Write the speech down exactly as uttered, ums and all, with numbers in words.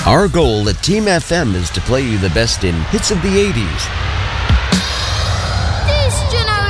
Our goal at Team F M is to play you the best in hits of the eighties, This generation